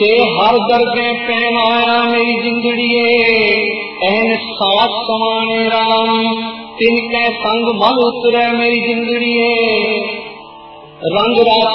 ते हर दरगे पैन आया मेरी जिंदड़िए, एन साथ समाने राम तिनके संग मन उतरे मेरी जिंदड़िए। रंग रात